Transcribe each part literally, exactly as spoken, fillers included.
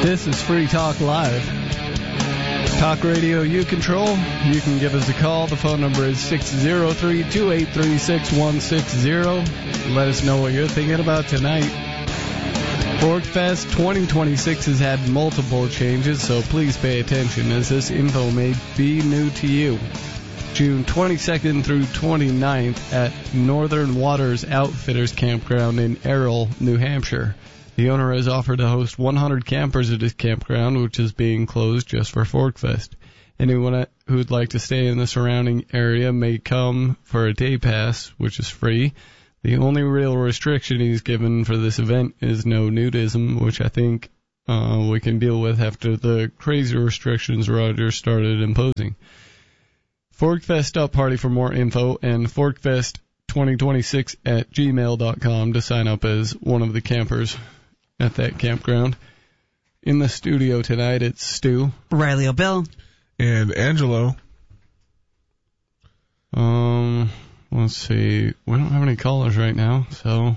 This is Free Talk Live. Talk radio you control. You can give us a call. The phone number is six oh three, two eight three, six one six zero. Let us know what you're thinking about tonight. ForkFest twenty twenty-six has had multiple changes, so please pay attention as this info may be new to you. June twenty-second through twenty-ninth at Northern Waters Outfitters Campground in Errol, New Hampshire. The owner has offered to host one hundred campers at his campground, which is being closed just for ForkFest. Anyone who would like to stay in the surrounding area may come for a day pass, which is free. The only real restriction he's given for this event is no nudism, which I think uh, we can deal with after the crazy restrictions Roger started imposing. ForkFest Up Party for more info and ForkFest twenty twenty-six at gmail dot com to sign up as one of the campers at that campground. In the studio tonight, it's Stu, Riley O'Bill, and Angelo. Um, let's see. We don't have any callers right now, so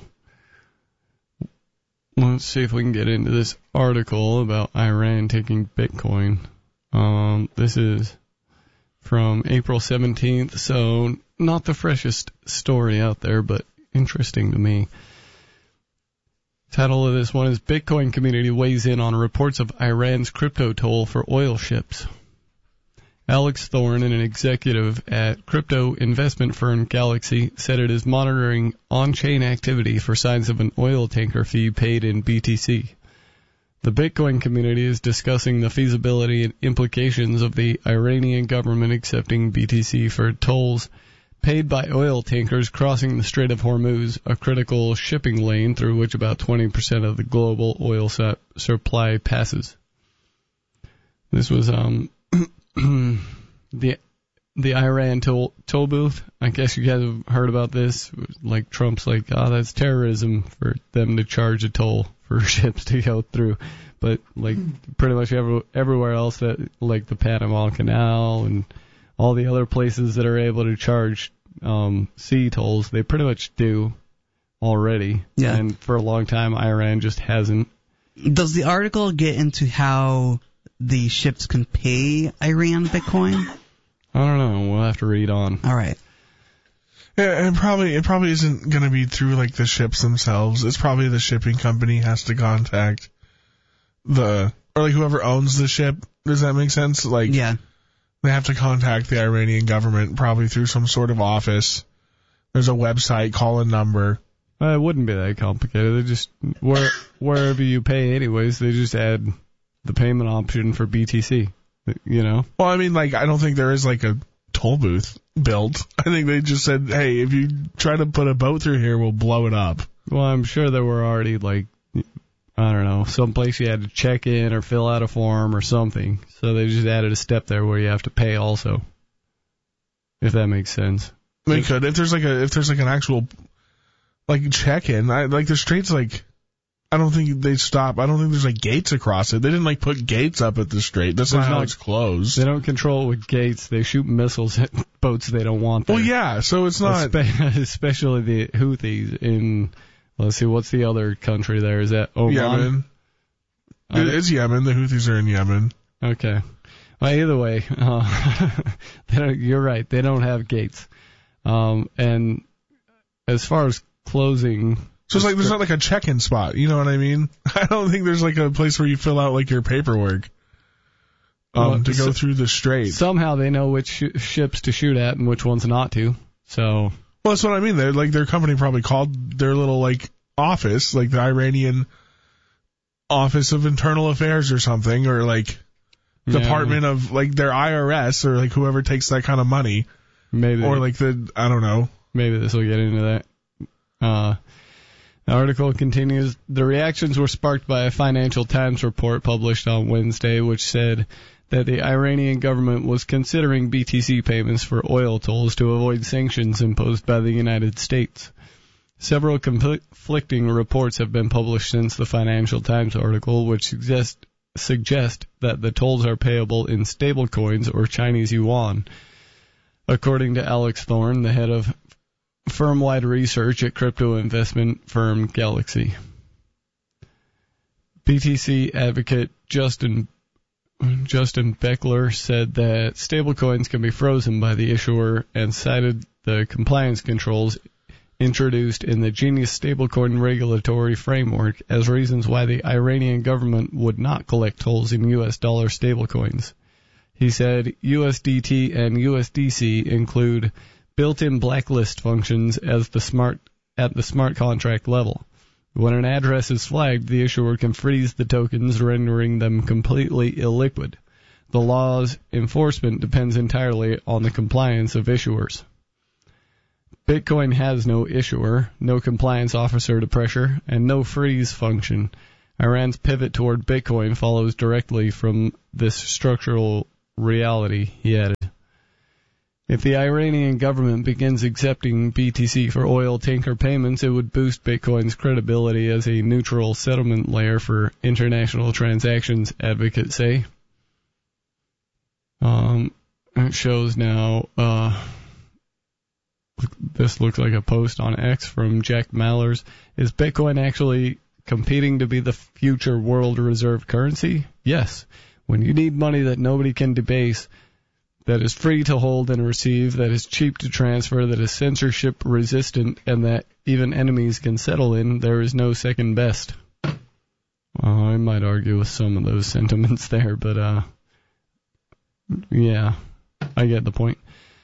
let's see if we can get into this article about Iran taking Bitcoin. Um, this is from April seventeenth, so not the freshest story out there, but interesting to me. Title of this one is Bitcoin Community Weighs In on Reports of Iran's Crypto Toll for Oil Ships. Alex Thorne, an executive at crypto investment firm Galaxy, said it is monitoring on-chain activity for signs of an oil tanker fee paid in B T C. The Bitcoin community is discussing the feasibility and implications of the Iranian government accepting B T C for tolls paid by oil tankers crossing the Strait of Hormuz, a critical shipping lane through which about twenty percent of the global oil su- supply passes. This was um the the Iran toll, toll booth. I guess you guys have heard about this. Like Trump's like, oh, that's terrorism for them to charge a toll for ships to go through. But like pretty much every, everywhere else, that like the Panama Canal and all the other places that are able to charge um, sea tolls, they pretty much do already. Yeah. And for a long time, Iran just hasn't. Does the article get into how the ships can pay Iran Bitcoin? I don't know. We'll have to read on. All right. Yeah, and probably it probably isn't going to be through like the ships themselves. It's probably the shipping company has to contact the or like whoever owns the ship. Does that make sense? Like, yeah. They have to contact the Iranian government probably through some sort of office. There's a website, call a number. Uh, it wouldn't be that complicated. They just where wherever you pay anyways, they just add the payment option for B T C. You know? Well, I mean, like, I don't think there is like a toll booth built. I think they just said, hey, if you try to put a boat through here, we'll blow it up. Well, I'm sure there were already like, I don't know, someplace you had to check in or fill out a form or something. So they just added a step there where you have to pay also. If that makes sense. They could. If there's like a, if there's like an actual, like, check-in, I, like, the strait's like, I don't think they stop. I don't think there's like gates across it. They didn't like put gates up at the strait. That's not how it's closed. They don't control it with gates. They shoot missiles at boats they don't want there. Well, yeah, so it's not. Espe- especially the Houthis in, let's see, what's the other country there? Is that Oman? Yemen. Uh, it's Yemen. The Houthis are in Yemen. Okay. Well, either way, uh, they don't, you're right. They don't have gates. Um, and as far as closing... So it's like there's not like a check-in spot, you know what I mean? I don't think there's like a place where you fill out like your paperwork um, well, to go so, through the strait. Somehow they know which sh- ships to shoot at and which ones not to. So, well, that's what I mean. They're like their company probably called their little like office, like the Iranian Office of Internal Affairs or something, or like yeah. Department of like their I R S or like whoever takes that kind of money. Maybe. Or like the I don't know. Maybe this will get into that. Uh. The article continues, the reactions were sparked by a Financial Times report published on Wednesday, which said that the Iranian government was considering B T C payments for oil tolls to avoid sanctions imposed by the United States. Several conflicting reports have been published since the Financial Times article, which suggest, suggest that the tolls are payable in stablecoins or Chinese yuan. According to Alex Thorne, the head of firm-wide research at crypto investment firm Galaxy. B T C advocate Justin Justin Beckler said that stablecoins can be frozen by the issuer and cited the compliance controls introduced in the Genius stablecoin regulatory framework as reasons why the Iranian government would not collect tolls in U S dollar stablecoins. He said U S D T and U S D C include built-in blacklist functions as the smart at the smart contract level. When an address is flagged, the issuer can freeze the tokens, rendering them completely illiquid. The law's enforcement depends entirely on the compliance of issuers. Bitcoin has no issuer, no compliance officer to pressure, and no freeze function. Iran's pivot toward Bitcoin follows directly from this structural reality, he added. If the Iranian government begins accepting B T C for oil tanker payments, it would boost Bitcoin's credibility as a neutral settlement layer for international transactions, advocates say. Um, it shows now, uh, this looks like a post on X from Jack Mallers. Is Bitcoin actually competing to be the future world reserve currency? Yes. When you need money that nobody can debase, that is free to hold and receive, that is cheap to transfer, that is censorship resistant, and that even enemies can settle in, there is no second best. Well, I might argue with some of those sentiments there, but uh, yeah, I get the point.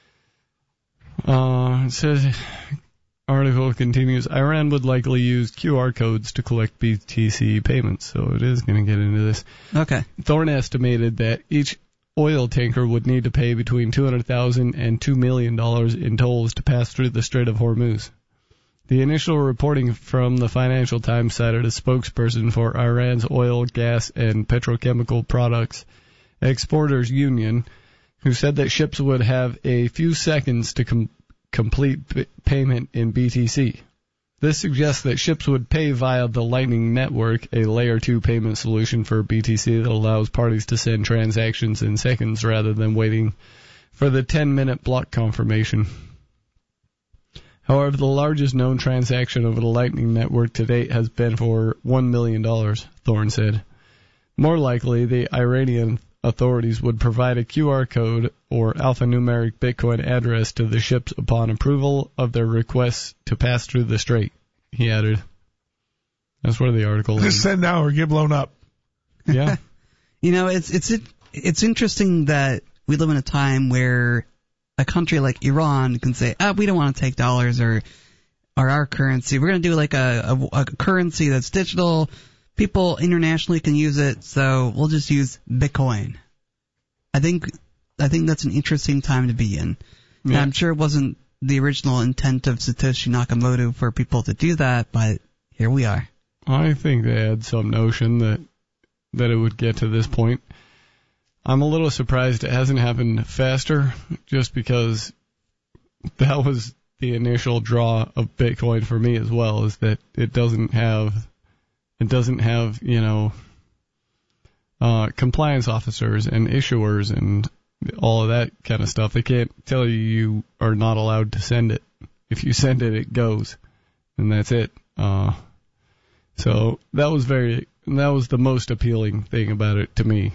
Uh, it says, article continues, Iran would likely use Q R codes to collect B T C payments, so it is going to get into this. Okay. Thorne estimated that each oil tanker would need to pay between two hundred thousand dollars and two million dollars in tolls to pass through the Strait of Hormuz. The initial reporting from the Financial Times cited a spokesperson for Iran's oil, gas, and petrochemical products exporters union, who said that ships would have a few seconds to com- complete p- payment in B T C. This suggests that ships would pay via the Lightning Network, a Layer two payment solution for B T C that allows parties to send transactions in seconds rather than waiting for the ten-minute block confirmation. However, the largest known transaction over the Lightning Network to date has been for one million dollars, Thorne said. More likely, the Iranian authorities would provide a Q R code or alphanumeric Bitcoin address to the ships upon approval of their requests to pass through the strait, he added. That's where the article is. Just send now or get blown up. Yeah. You know, it's it's it's interesting that we live in a time where a country like Iran can say, ah, we don't want to take dollars or or our currency. We're going to do like a, a, a currency that's digital. People internationally can use it, so we'll just use Bitcoin. I think I think that's an interesting time to be in. Yeah. And I'm sure it wasn't the original intent of Satoshi Nakamoto for people to do that, but here we are. I think they had some notion that that it would get to this point. I'm a little surprised it hasn't happened faster, just because that was the initial draw of Bitcoin for me as well, is that it doesn't have... It doesn't have, you know, uh, compliance officers and issuers and all of that kind of stuff. They can't tell you you are not allowed to send it. If you send it, it goes, and that's it. Uh, so that was very, that was the most appealing thing about it to me.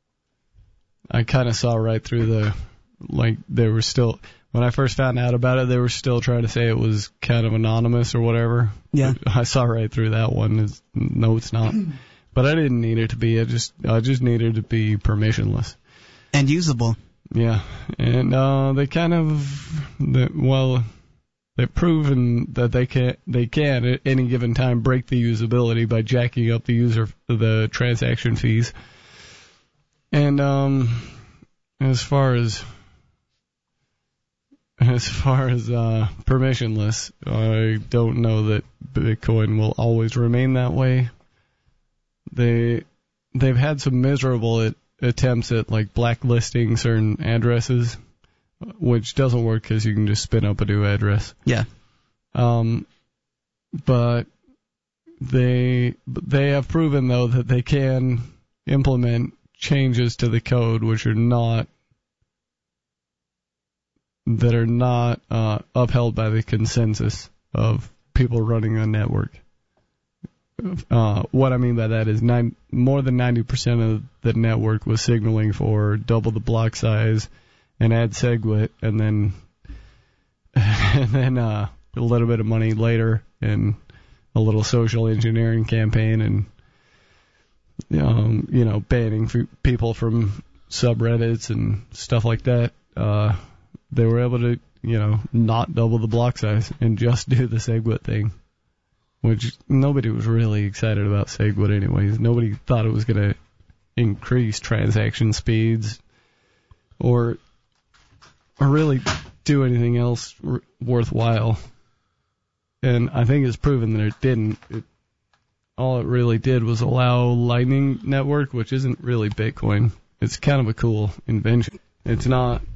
I kind of saw right through the, like, they were still, when I first found out about it, they were still trying to say it was kind of anonymous or whatever. Yeah. I saw right through that one. It's, no, it's not. But I didn't need it to be. I just, I just needed it to be permissionless. And usable. Yeah. And, uh, they kind of, the, well, they've proven that they can, they can at any given time break the usability by jacking up the user, the transaction fees. And, um, as far as, As far as uh, permissionless, I don't know that Bitcoin will always remain that way. They they've had some miserable at, attempts at like blacklisting certain addresses, which doesn't work because you can just spin up a new address. Yeah. Um, but they they have proven though that they can implement changes to the code which are not. that are not uh, upheld by the consensus of people running a network. uh, what I mean by that is nine, more than ninety percent of the network was signaling for double the block size and add SegWit, and then and then uh, a little bit of money later and a little social engineering campaign and um, you know banning f- people from subreddits and stuff like that. Uh, they were able to you know not double the block size and just do the SegWit thing, which nobody was really excited about SegWit anyways. Nobody thought it was going to increase transaction speeds or or really do anything else r- worthwhile. And I think it's proven that it didn't. It, all it really did was allow Lightning Network, which isn't really Bitcoin. It's kind of a cool invention. It's not